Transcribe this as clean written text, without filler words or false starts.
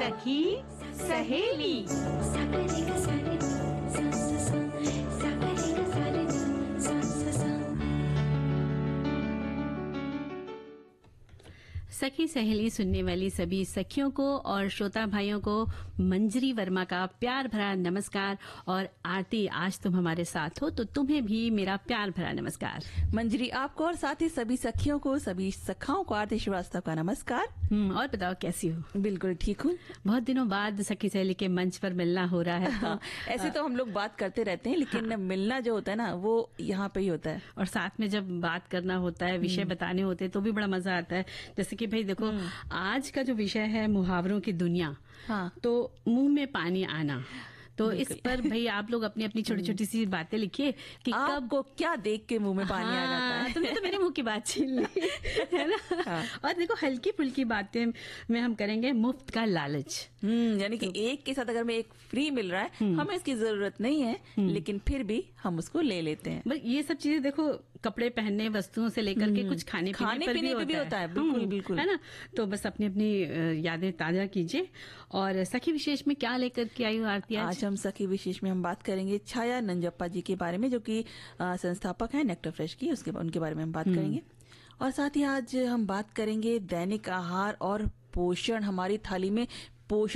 सखी सहेली। सखी सहेली सुनने वाली सभी सखियों को और श्रोता भाइयों को मंजरी वर्मा का प्यार भरा नमस्कार। और आरती, आज तुम हमारे साथ हो तो तुम्हें भी मेरा प्यार भरा नमस्कार। मंजरी, आपको और साथ ही सभी सखियों को, सभी सखाओं को आरती श्रीवास्तव का नमस्कार। और बताओ कैसी हो? बिल्कुल ठीक हूँ। बहुत दिनों बाद सखी सहेली के मंच पर मिलना हो रहा है। हाँ, ऐसे तो हम लोग बात करते रहते हैं, लेकिन मिलना जो होता है ना, वो यहाँ पे ही होता है। और साथ में जब बात करना होता है, विषय बताने होते हैं, तो भी बड़ा मजा आता है। जैसे कि भाई देखो, आज का जो विषय है मुहावरों की दुनिया। हाँ। तो मुंह में पानी आना, तो इस पर भाई आप लोग अपनी अपनी छोटी छोटी सी बातें लिखिए कि आपको क्या देख के मुंह में पानी आ जाता है। तुमने तो मेरे मुंह की बात छीन ली है ना। हाँ। और देखो, हल्की फुल्की बातें में हम करेंगे मुफ्त का लालच। यानी कि एक के साथ अगर में एक फ्री मिल रहा है, हमें इसकी जरूरत नहीं है, लेकिन फिर भी हम उसको ले लेते हैं। बस ये सब चीजें देखो, कपड़े पहनने, वस्तुओं से लेकर के कुछ खाने पीने पर भी होता है। बिल्कुल बिल्कुल, है ना। तो बस अपनी अपनी यादें ताजा कीजिए। और सखी विशेष में क्या लेकर के आई हो आरती? आज हम सखी विशेष में हम बात करेंगे छाया नंजप्पा जी के बारे में, जो कि संस्थापक हैं नेक्टर फ्रेश की, उनके बारे में हम बात करेंगे। और साथ ही आज हम बात करेंगे दैनिक आहार और पोषण। हमारी थाली में पोषण